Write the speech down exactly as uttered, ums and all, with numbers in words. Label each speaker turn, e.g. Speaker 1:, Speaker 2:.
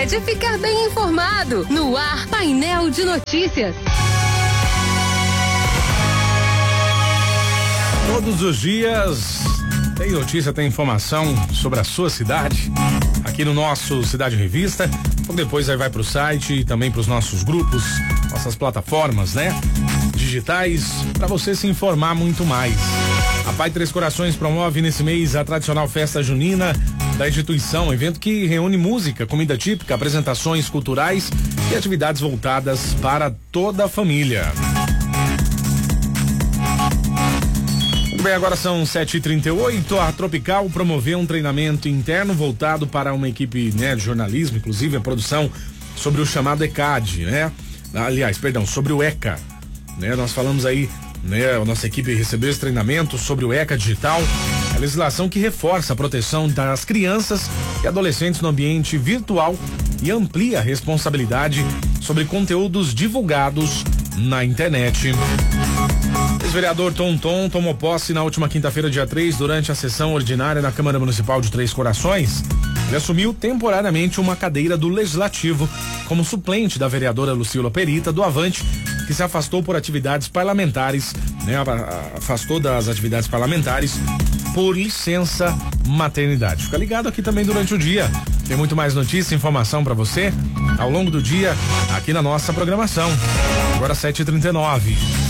Speaker 1: é ficar bem informado. No ar, Painel de Notícias.
Speaker 2: Todos os dias tem notícia, tem informação sobre a sua cidade, aqui no nosso Cidade Revista. Depois aí vai pro site e também pros nossos grupos, nossas plataformas, né? Digitais, para você se informar muito mais. A Pai Três Corações promove nesse mês a tradicional festa junina da instituição, evento que reúne música, comida típica, apresentações culturais e atividades voltadas para toda a família. Muito bem, agora são sete e trinta e oito. A Tropical promoveu um treinamento interno voltado para uma equipe, né, de jornalismo, inclusive a produção sobre o chamado ECAD, né? Aliás, perdão, sobre o ECA, né? Nós falamos aí, né? A nossa equipe recebeu esse treinamento sobre o ECA Digital, a legislação que reforça a proteção das crianças e adolescentes no ambiente virtual e amplia a responsabilidade sobre conteúdos divulgados na internet. O ex-vereador Tom Tom tomou posse na última quinta-feira, dia três, durante a sessão ordinária na Câmara Municipal de Três Corações. Ele assumiu temporariamente uma cadeira do Legislativo como suplente da vereadora Lucila Perita, do Avante, que se afastou por atividades parlamentares, né? Afastou das atividades parlamentares por licença maternidade. Fica ligado aqui também durante o dia. Tem muito mais notícia e informação para você ao longo do dia aqui na nossa programação. Agora sete e trinta e nove.